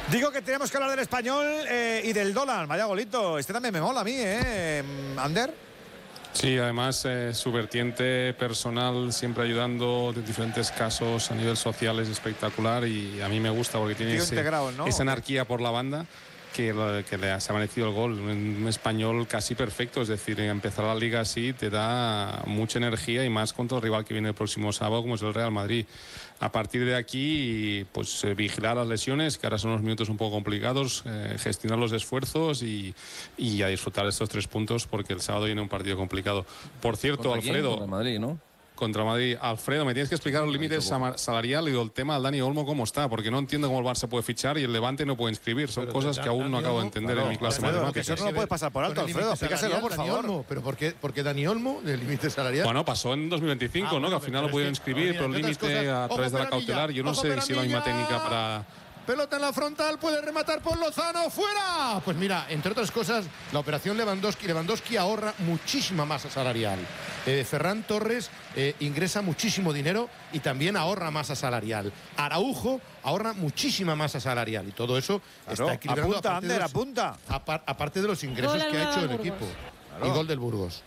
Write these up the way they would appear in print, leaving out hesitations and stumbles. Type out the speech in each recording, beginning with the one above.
Digo que tenemos que hablar del Español y del dólar. Vaya golito. Este también me mola a mí, Ander. Sí, además su vertiente personal, siempre ayudando en diferentes casos a nivel social, es espectacular y a mí me gusta porque tiene esa anarquía por la banda que se ha merecido el gol. Un español casi perfecto, es decir, empezar la liga así te da mucha energía y más contra el rival que viene el próximo sábado, como es el Real Madrid. A partir de aquí, pues vigilar las lesiones, que ahora son unos minutos un poco complicados, gestionar los esfuerzos y a disfrutar de estos 3 puntos, porque el sábado viene un partido complicado. Por cierto, Alfredo... Contra Madrid, ¿no? Contra Madrid. Alfredo, me tienes que explicar los límites salariales y el tema del Dani Olmo cómo está, porque no entiendo cómo el Barça puede fichar y el Levante no puede inscribir. Son cosas que aún no acabo de entender en mi clase de matemáticas. Eso no lo puedes pasar por alto, Alfredo. Explícaselo, por favor. ¿Pero por qué Dani Olmo, del límite salarial? Bueno, pasó en 2025, ¿no? Que al final lo pudieron inscribir, pero el límite a través de la cautelar. Yo no sé si es la misma técnica para... Pelota en la frontal, puede rematar por Lozano, ¡fuera! Pues mira, entre otras cosas, la operación Lewandowski ahorra muchísima masa salarial. Ferran Torres ingresa muchísimo dinero y también ahorra masa salarial. Araujo ahorra muchísima masa salarial y todo eso está equilibrando. Apunta, Ander, apunta. Aparte de los ingresos que ha hecho el equipo. Y gol del Burgos.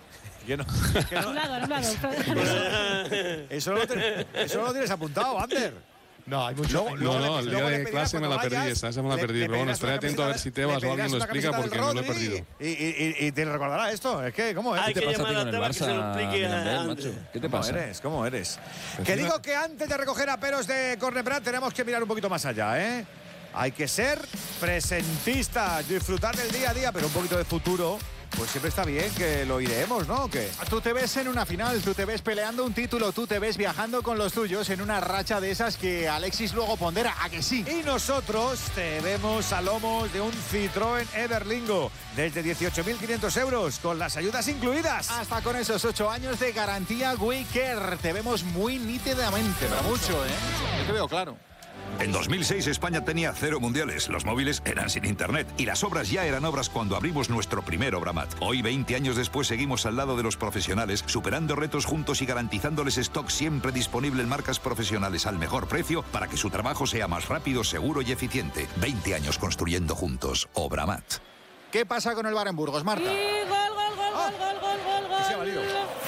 Eso no lo tienes apuntado, Ander. No, hay mucho. No, el día de clase me la perdí, esa me la perdí. Pero bueno, estaré atento a ver si Tebas o alguien lo explica porque me lo he perdido. Y te recordará esto. Es que, ¿cómo es? ¿Qué te pasa a ti con el Barça, macho? ¿Qué te pasa? ¿Cómo eres? Que digo que antes de recoger a peros de Corneprat tenemos que mirar un poquito más allá, ¿eh? Hay que ser presentistas, disfrutar del día a día, pero un poquito de futuro. Pues siempre está bien que lo iremos, ¿no? ¿O qué? Tú te ves en una final, tú te ves peleando un título, tú te ves viajando con los tuyos en una racha de esas que Alexis luego pondera, ¿a que sí? Y nosotros te vemos a lomos de un Citroën Everlingo desde 18.500 euros, con las ayudas incluidas. Hasta con esos 8 años de garantía WeCare. Te vemos muy nítidamente, pero mucho, ¿eh? Yo te veo claro. En 2006 España tenía 0 mundiales, los móviles eran sin internet y las obras ya eran obras cuando abrimos nuestro primer Obramat. Hoy, 20 años después, seguimos al lado de los profesionales, superando retos juntos y garantizándoles stock siempre disponible en marcas profesionales al mejor precio para que su trabajo sea más rápido, seguro y eficiente. 20 años construyendo juntos. Obramat. ¿Qué pasa con el VAR en Burgos, Marta? Y gol. Que se ha valido.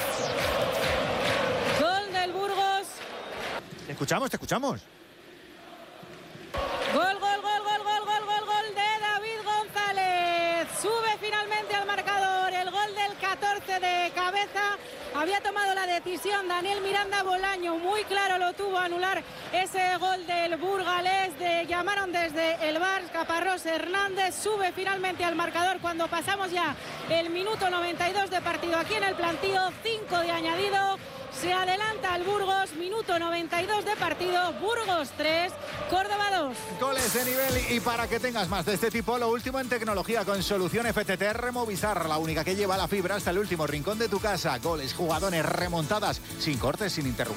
Gol del Burgos. Te escuchamos. Gol de David González. Sube finalmente al marcador el gol del 14 de cabeza. Había tomado la decisión Daniel Miranda Bolaño, muy claro lo tuvo a anular ese gol del burgalés. Llamaron desde el VAR, Caparrós Hernández sube finalmente al marcador cuando pasamos ya el minuto 92 de partido aquí en el plantío, 5 de añadido. Se adelanta el Burgos, minuto 92 de partido, Burgos 3, Córdoba 2. Goles de nivel y para que tengas más de este tipo, lo último en tecnología con solución FTTR Movistar, la única que lleva la fibra hasta el último rincón de tu casa. Goles, jugadores, remontadas, sin cortes, sin interrupciones.